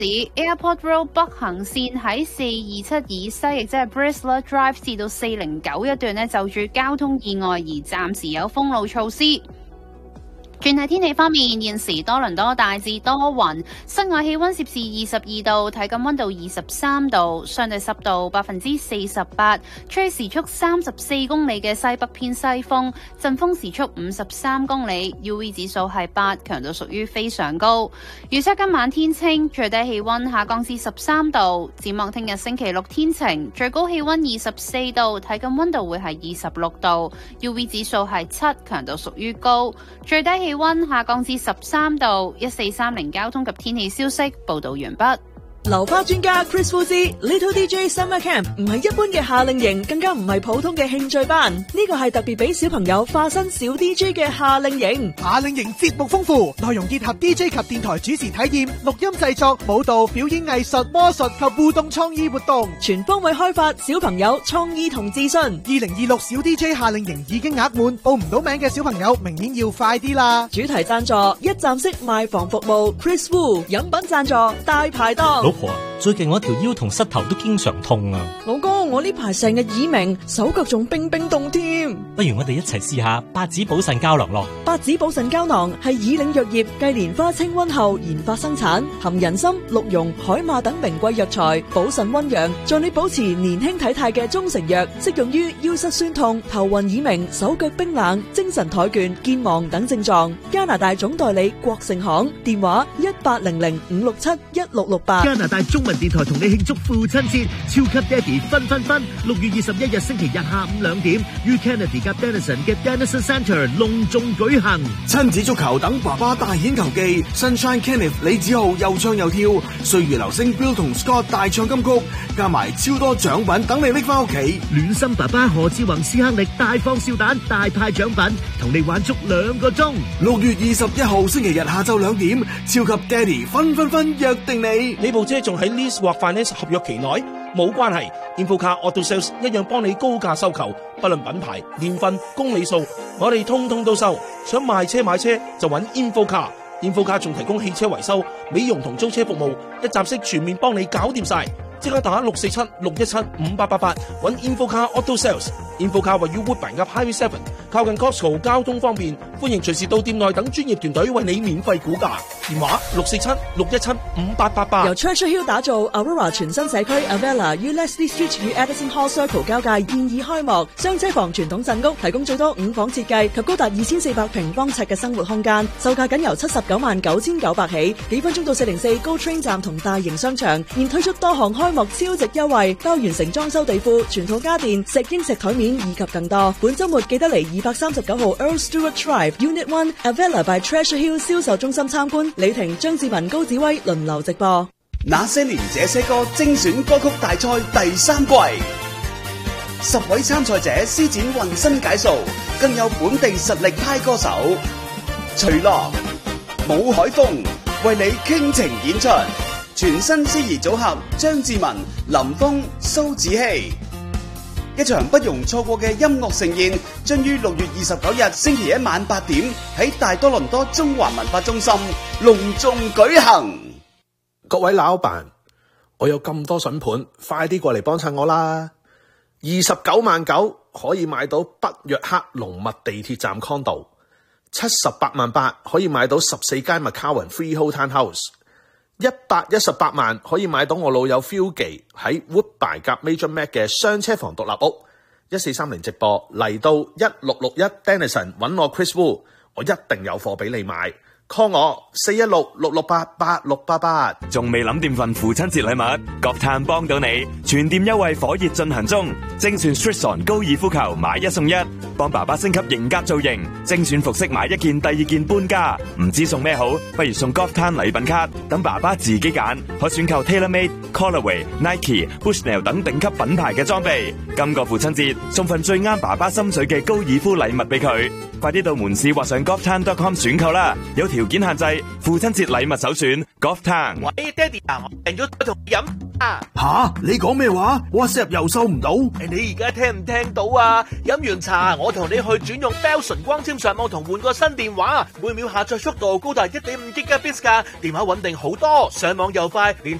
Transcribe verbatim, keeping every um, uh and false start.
Airport Road 北行線喺四二七以西，亦即係 Bristler Drive 至到四零九一段呢，就住交通意外而暫時有封路措施。轉睇天氣方面，現時多倫多大致多雲，室外氣溫攝氏二十二度，體感溫度二十三度，相對濕度百分之四十八，吹時速三十四公里嘅西北偏西風，陣風時速五十三公里 ，U V 指數係八，強度屬於非常高。預測今晚天清，最低氣溫下降至十三度。展望聽日星期六天晴，最高氣溫二十四度，體感溫度會係二十六度 ，U V 指數係七，強度屬於高。最低氣氣溫下降至十三度。一四三零交通及天氣消息報道完畢。 流花專家 Chris Fuzzy Little D J Summer Camp 唔係一般嘅夏令營，更加唔係普通嘅興趣班，呢個係特別俾小朋友化身小 D J 嘅夏令營。 夏令營節目豐富，內容結合 D J 及電台主持體驗、錄音製作、舞蹈、表演藝術、魔術及互動創意活動， 全方位開發小朋友創意同自信。二零二六小 D J 夏令營已經額滿，報唔到名嘅小朋友明年要快啲啦！ 主題贊助一站式賣房服務 Chris Wu， 飲品贊助大排檔。 老婆，最近我條腰同膝頭都經常痛啊！ 老公，我呢排成日耳鳴，手腳仲冰冰凍添。 不如我哋一齊試下八子補腎膠囊咯。 八子補腎膠囊係以嶺藥業繼蓮花清瘟後研發生產，含人參、鹿茸、海馬等名貴藥材，補腎溫陽，助你保持年輕體態嘅中成藥，適用於腰膝酸痛、頭暈耳鳴、手腳冰冷、精神怠倦、健忘等症狀。加拿大總代理國盛行，電話一八零零五六七一六六八。 加拿大中文電台同你慶祝父親節，超級爹哋分分分！六月二十一日星期日下午兩點，於 Kennedy 及 Denison 嘅 Denison Centre 隆重舉行。 親子足球等爸爸大顯球技 ，Sunshine Kenneth 李子豪又唱又跳，歲月流星 Bill 同 Scott 大唱金曲，加埋超多獎品等你拎翻屋企。 暖心爸爸何志宏斯克力大放笑彈，大派獎品，同你玩足兩個鐘。 六月二十一號星期日下晝兩點，超級爹哋分分分約定你。 你部車仲喺 lease 或 finance 合約期內？冇關係 ，Infocar Auto Sales 一樣幫你高價收購，不論品牌、年份、公里數，我哋通通都收。想賣車買車就揾 Infocar，Infocar 仲提供汽車維修、美容同租車服務，一站式全面幫你搞掂晒。即刻打六四七六一七五八八八揾 Infocar Auto Sales。Infocar 位於 Woodbine 及 Highway Seven， 靠近 Costco， 交通方便，歡迎隨時到店內等專業團隊為你免費估價。電話六四七六一七五八八八。 由 Churchill Hill 打造 Aurora 全新社區 Avella 於 Leslie Street 與 Edison Hall Circle 交界現已開幕，雙車房傳統鎮屋提供最多五房設計及高達二千四百平方尺嘅生活空間，售價僅由七十九萬九千九百起，幾分鐘到四零四 Go Train 站同大型商場，現推出多項開幕超值優惠，包完成裝修地庫、全套家電、石英石台面以及更多。本周末記得嚟二百三十九號 Earl Stewart Drive Unit One Avella by Treasure Hill 銷售中心參觀。李婷、張志文、高子威輪流直播。 那些年這些歌精選歌曲大賽第三季，十位參賽者施展渾身解數，更有本地實力派歌手徐樂、武海峰為你傾情演出。全新司儀組合張志文、林峰、蘇子希，一場不容錯過嘅音樂盛宴，將於六月二十九日星期一晚八點喺大多倫多中華文化中心隆重舉行。 各位老闆，我有咁多筍盤，快啲過嚟幫襯我啦！二十九萬九可以買到北約克龍脈地鐵站 condo， 七十八萬八可以買到十四間 McCowan Freehold Townhouse。一百一十八萬可以買到我老友 Philgy 喺 Woodbine 夾 Major Mac 嘅雙車房獨立屋。一四三零直播嚟到一六六一 Denison 揾我 Chris Wu， 我一定有貨俾你買。call 我四一六六六八八六八八。 仲未諗掂份父親節禮物？國泰幫到你，全店優惠火熱進行中。精選 Stritson 高爾夫球買一送一，幫爸爸升級型格造型。精選服飾買一件第二件半價，唔知送咩好，不如送 Golf Time 禮品卡，等爸爸自己揀，可選購 TaylorMade、Callaway、Nike、Bushnell 等頂級品牌嘅裝備。今個父親節送份最啱爸爸心水嘅高爾夫禮物俾佢，快啲到門市或上 golf time dot com 選購啦！有條件限制，父親節禮物首選 Golf Time。 喂，爹哋啊，我訂咗酒同飲。 吓，你講咩話 ？WhatsApp 又收唔到？ 你而家聽唔聽到啊？飲完茶，我同你去轉用 Bell 純光纖上網同換個新電話，每秒下載速度高達一點五 Gigabits 噶，電話穩定好多，上網又快，連